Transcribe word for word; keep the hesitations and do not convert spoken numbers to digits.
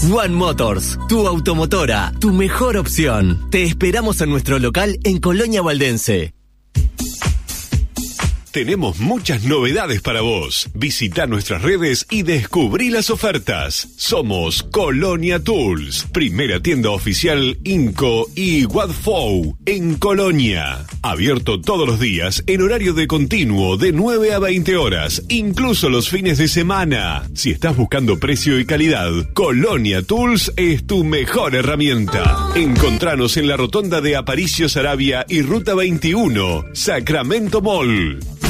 One Motors, tu automotora, tu mejor opción. Te esperamos en nuestro local en Colonia Valdense. Tenemos muchas novedades para vos. Visita nuestras redes y descubrí las ofertas. Somos Colonia Tools, primera tienda oficial Inco y Wadfou en Colonia. Abierto todos los días en horario de continuo de nueve a veinte horas, incluso los fines de semana. Si estás buscando precio y calidad, Colonia Tools es tu mejor herramienta. Encontranos en la rotonda de Aparicio Saravia y Ruta veintiuno, Sacramento Mall.